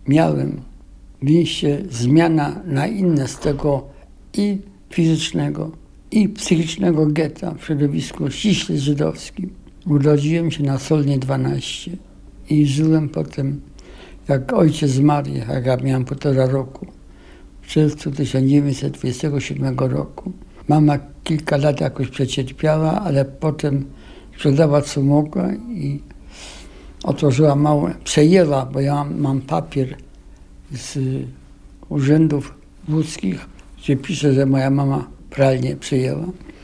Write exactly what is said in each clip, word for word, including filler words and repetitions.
miałem wyjście, zmiana na inne z tego i fizycznego, i psychicznego getta w środowisku ściśle żydowskim. Urodziłem się na Solnie dwanaście i żyłem potem, jak ojciec zmarł, jak ja miałem półtora roku, w czerwcu tysiąc dziewięćset dwudziestego siódmego roku. Mama kilka lat jakoś przecierpiała, ale potem sprzedała co mogła i otworzyła małe, przejęła, bo ja mam, mam papier z urzędów łódzkich, gdzie pisze, że moja mama pralnię przejęła.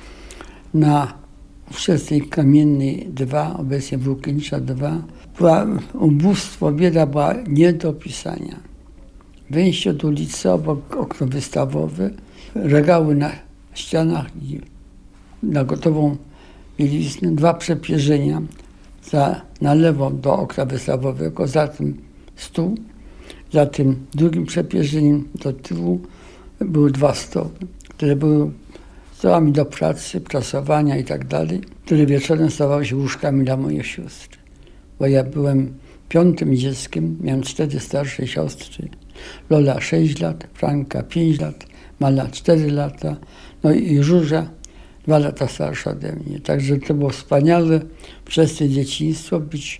Na ówczesnej Kamiennej dwa, obecnie Włókienicza dwa, była ubóstwo, bieda była nie do opisania. Wejście do ulicy, obok okno wystawowe, regały na ścianach i na gotową bieliznę, dwa przepierzenia za, na lewo do okna wystawowego, za tym stół, za tym drugim przepierzeniem do tyłu były dwa stoły, które były stołami do pracy, prasowania i tak dalej, które wieczorem stawały się łóżkami dla mojej siostry. Bo ja byłem piątym dzieckiem, miałem cztery starsze siostry. Lola sześć lat, Franka pięć lat, Mala cztery lata, no i Żuża dwa lata starsza ode mnie. Także to było wspaniale przez to dzieciństwo być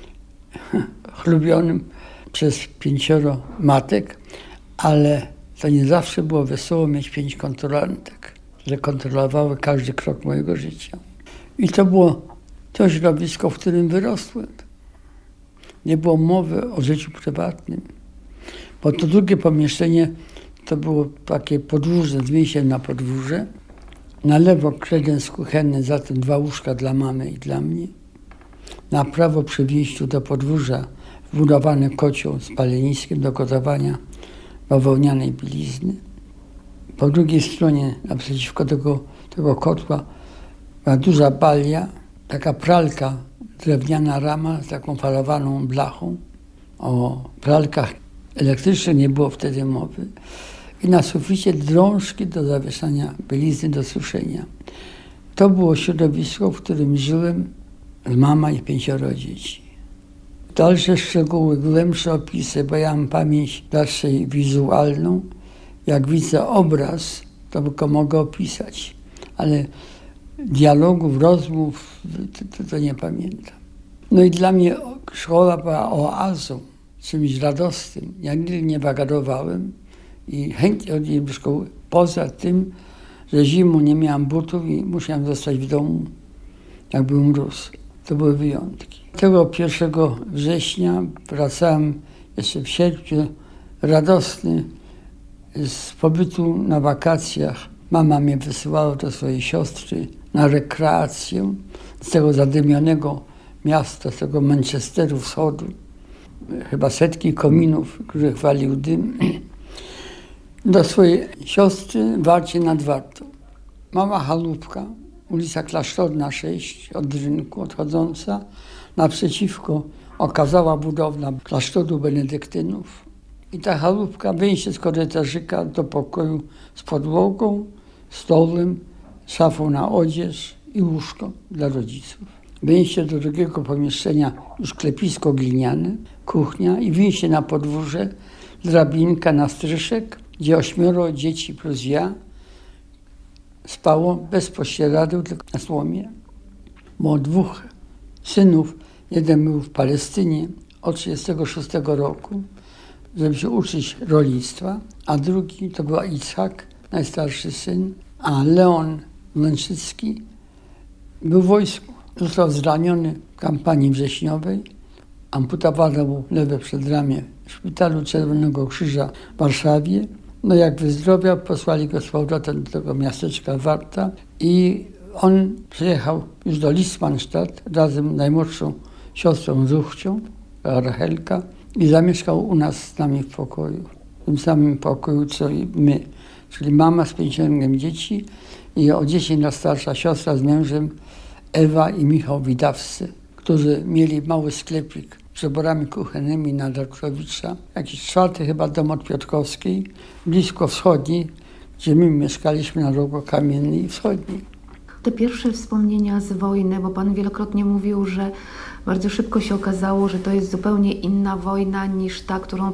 chlubionym przez pięcioro matek, ale to nie zawsze było wesoło mieć pięć kontrolantek, które kontrolowały każdy krok mojego życia. I to było to środowisko, w którym wyrosłem. Nie było mowy o życiu prywatnym, bo to drugie pomieszczenie to było takie podwórze, z wyjściem na podwórze. Na lewo kredens kuchenny, za tym dwa łóżka dla mamy i dla mnie. Na prawo przy wjściu do podwórza wbudowany kocioł z paleniskiem do gotowania bawełnianej bielizny. Po drugiej stronie, naprzeciwko tego, tego kotła, była duża balia, taka pralka, drewniana rama z taką falowaną blachą. O pralkach elektrycznych nie było wtedy mowy. I na suficie drążki do zawieszania bielizny, do suszenia. To było środowisko, w którym żyłem z mama i pięcioro dzieci. Dalsze szczegóły, głębsze opisy, bo ja mam pamięć dalszej wizualną. Jak widzę obraz, to tylko mogę opisać, ale dialogów, rozmów, to, to, to nie pamiętam. No i dla mnie szkoła była oazą, czymś radosnym. Ja nigdy nie wagarowałem i chętnie chodziłem do szkoły. Poza tym, że zimą nie miałem butów i musiałem zostać w domu, jak był mróz. To były wyjątki. Tego pierwszego września wracałem jeszcze w sierpniu, radosny z pobytu na wakacjach. Mama mnie wysyłała do swojej siostry na rekreację z tego zadymionego miasta, z tego Manchesteru wschodu. Chyba setki kominów, których walił dym. Do swojej siostry Warcie nad Wartą. Mała chałupka, ulica Klasztorna sześć, od rynku odchodząca. Naprzeciwko okazała budowla klasztoru benedyktynów. I ta chałupka, wyjście z korytarzyka do pokoju z podłogą, stołem, szafą na odzież i łóżko dla rodziców. Wyjście do drugiego pomieszczenia, już klepisko gliniane, kuchnia i wyjście na podwórze, drabinka na stryszek, gdzie ośmioro dzieci plus ja spało bez pościeradeł, tylko na słomie. Bo dwóch synów, jeden był w Palestynie od trzydziestego szóstego roku, żeby się uczyć rolnictwa, a drugi to był Itzhak, najstarszy syn, a Leon Męczycki był w wojsku. Został zraniony w kampanii wrześniowej, amputowano mu lewe przedramię w szpitalu Czerwonego Krzyża w Warszawie. No jak wyzdrowiał, posłali go z powrotem do tego miasteczka Warta i on przyjechał już do Liesmannstadt razem z najmłodszą siostrą Zuchcią, Rachelka, i zamieszkał u nas z nami w pokoju. W tym samym pokoju, co i my. Czyli mama z pięciorgiem dzieci i o dziesięć lat starsza siostra z mężem Ewa i Michał Widawscy, którzy mieli mały sklepik z przeborami kuchennymi na Darkowicza. Jakiś czwarty chyba dom od Piotrkowskiej, blisko wschodniej, gdzie my mieszkaliśmy na rogu Kamiennej Wschodniej. Te pierwsze wspomnienia z wojny, bo pan wielokrotnie mówił, że bardzo szybko się okazało, że to jest zupełnie inna wojna niż ta, którą